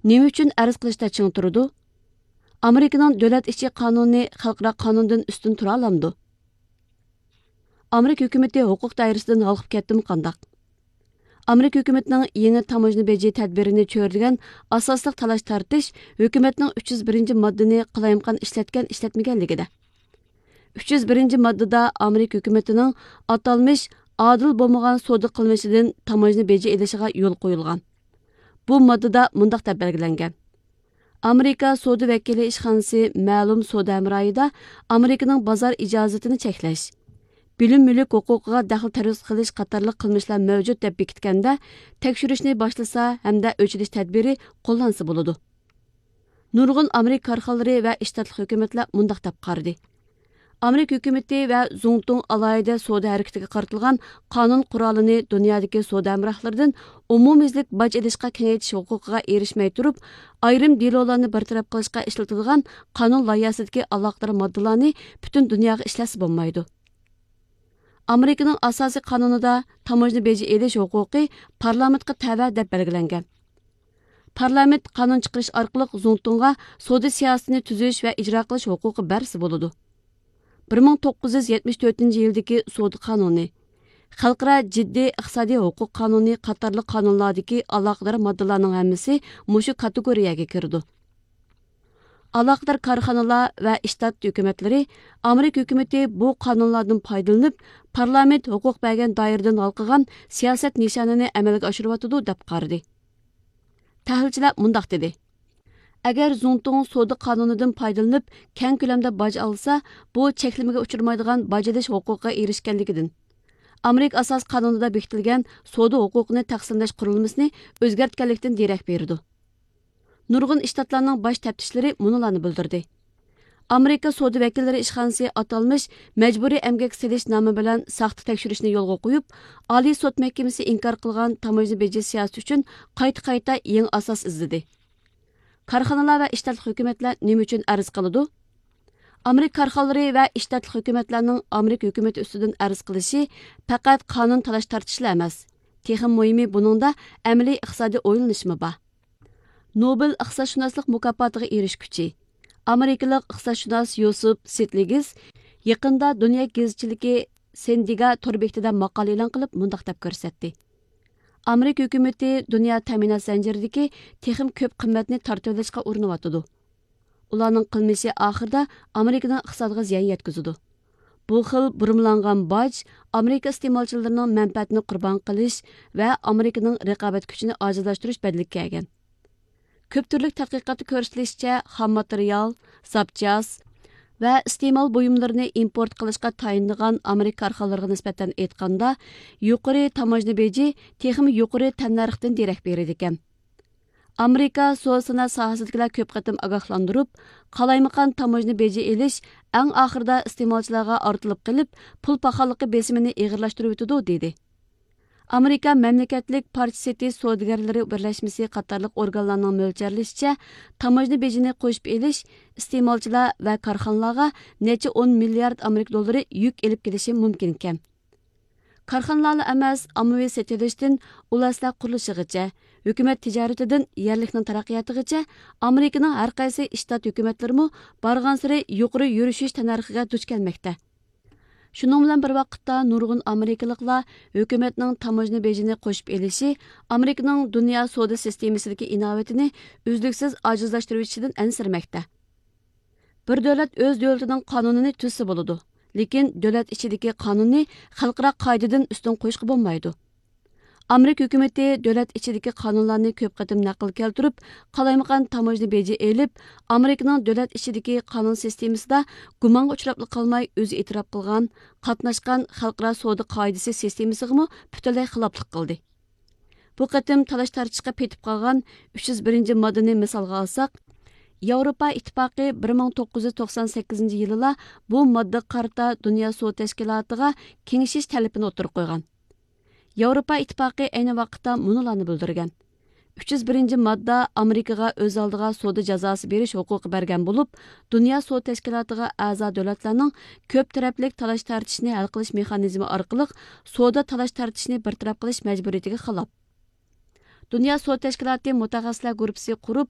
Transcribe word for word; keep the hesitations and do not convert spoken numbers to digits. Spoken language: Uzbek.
nima uchun arz qilishda ching turdi? Amerikaning davlat ichi qonuni xalqaro qonundan ustun tura olamdi? Amerika hukumati huquq doirasidan g'olib ketdimi qandaq? Amerika hukumatining yangi tamojna beji tadbirini cho'rdigan asosliq talash tartish hukumatning uch yuz birinchi moddani qalayimqon ishlatgan ishlatmaganligida. uch yuz birinchi moddada Amerika hukumatining atalmish adil bo'lmagan savdo qilmishidan tamojna beji elishiga yo'l qo'yilgan. Bu moddada mundaq deb belgilangan. Amerika savdo vakili ishxonasi ma'lum savdo hamroyida Amerikaning bozor ijozatini cheklash, bilim mulk huquqiga daxl taruz qilish qatorliq qilmishlar mavjud deb bekitganda tekshirishni boshlasa hamda o'chirish tadbiri qo'llansa bo'ladi. Nurg'un Amerika korxonalari va ishtatli hukumatlar mundaq deb qaradi. Amerika hukumati va Zongtung alayida savdo harakatiga qaratilgan qonun qurolini dunyodagi savdo hamrohlaridan umumiylik boj idishga kengaytish huquqiga erishmay turib, ayrim delolarni bartaraf qilishga ishlatilgan qonun loyihasidagi aloqador moddalarni butun dunyoga ishlasa bo'lmaydi. Amerikaning asosiy qonunida tamojna beji elish huquqi parlamentga tava deb belgilangan. Parlament qonun chiqarish orqali Zongtungga savdo siyosatini tuzish va ijro qilish huquqi bersa bo'ladi. bir ming to'qqiz yuz yetmish to'rtinchi yildagi savdo qonuni, xalqaro jiddiy iqtisodiy huquq qonuni qatorli qonunlardagi aloqador moddalarning hammasi mushu kategoriyaga kirdi. Aloqador korxonalar va ishtat hukumatlari Amerika hukumati bu qonunlardan foydalanib, parlament huquq bergan doiradan olqigan siyosat nishonini amalga oshiryotidi deb qaradi. Tahlilchilar mundaq dedi: Agar Zongtung savdo qonunidan foydalanib keng ko'lamda boj olsa, bu cheklamaga uchirmaydigan boj olish huquqiga erishganligidan. Amerika asos qonunida bekitilgan savdo huquqini taqsimlash qurilmasini o'zgartganlikdan derak berdi. Nurg'un ishtatlarning bosh taftishlari munolarni bildirdi. Amerika savdo vakillari ishxonasi atalmish majburiy emgak silish nomi bilan saxta tekshirishni yo'lga qo'yib, Oliy sud mahkamasi inkor qilgan tamojna beji siyosati uchun qayta-qayta yangi asos izladi. Korxonalar va ishtatli hukumatlar nima uchun arz qiladi? Amerika korxonalari va ishtatli hukumatlarning Amerika hukumati ustidan arz qilishi faqat qonun talash tortishlar emas. Texnik muhimi buningda amaliy iqtisodiy o'ylanishmi bor. Nobel iqtisodshunoslik mukofotiga erishguchi Amerikalik iqtisodshunos Yosef Stiglitz yaqinda dunyo gazetachiligi Sendiga tor bekitida maqola e'lon qilib mundaq deb ko'rsatdi. Amerika hukumati dunyo ta'minot zanjiridagi texim ko'p qimmatni tortib olishga urinyotidi. Ularning qilmishi oxirida Amerikaning iqtisodiga ziyon yetkazadi. Bu xil burumlangan boj Amerika iste'molchilarining manfaatini qurbon qilish va Amerikaning raqobat kuchini ojizlashtirish badaliga kelgan. Ko'p turli tadqiqotda ko'rsatilishicha, xom material, zapchas va iste'mol buyumlarini import qilishga tayinlagan Amerika korxonalariga nisbatan aytganda, yuqori tamojna beji texmi yuqori tannarxdan derak beradi ekan. Amerika savdo sohasidagilar ko'p qatim ogohlantirib, qalaymaqan tamojna beji elish eng oxirida iste'molchilarga ortilib qilib, pul paxolligi besimini og'irlashtirib o'tadi dedi. Amerika mamlakatlik partiyasi savdogarlari birlashmasi qatorliq organlarning mo'ljallashicha, tamojna bejini qo'shib elish iste'molchilar va korxonalarga necha o'n milliard Amerika dollari yuk elib kelishi mumkin ekan. Korxonalar emas, ommaviy sotilishdan ulaslar qurilishigacha, hukumat tijoratidan yerlikning taraqqiyotigacha Amerikaning har qaysi ishtat hukumatlarimi borgan-sari yuqori yurishish tanarxiga duch kelmoqda. Shuning bilan bir vaqtda nurg'un amerikaliklar hukumatning tamojna bejini qo'shib elishi Amerikaning dunyo savdo sistemasidagi inovatini uzluksiz ojizlashtirishdan ansirmoqda. Bir davlat o'z davlatining qonunini tuzsa bo'ladi, lekin davlat ichidagi qonunni xalqaro qoidadan ustun qo'yishga bo'lmaydi. Amerika hukumati davlat ichidagi qonunlarni ko'p qatim naql keltirib, qalaymaqan tamojna beji elib, Amerikaning davlat ichidagi qonun sistemasida gumonga uchrab qolmay o'zi e'tirof qilgan, qatnashgan xalqaro savdo qoidasi sistemasiga butunlay xiloflik qildi. Bu qatim talash tartishga petib qolgan uch yuz birinchi moddani misolga olsak, Yevropa ittifoqi bir ming to'qqiz yuz to'qson sakkizinchi yilda bu modda qarta dunyo savdo tashkilotiga kengashish talabini o'tirib qo'ygan. Yevropa ittifoqi ayni vaqtda munolarni bildirgan. uch yuz birinchi modda Amerikaga o'z oldiga savdo jazosi berish huquqi bergan bo'lib, dunyo savdo tashkilotiga a'zo davlatlarning ko'p taraflik talash tartishni hal qilish mexanizmi orqali savdo talash tartishni bartaraf qilish majburiyatiga xilof. Dunyo savdo tashkiloti mutaxassislar guruhi qurib,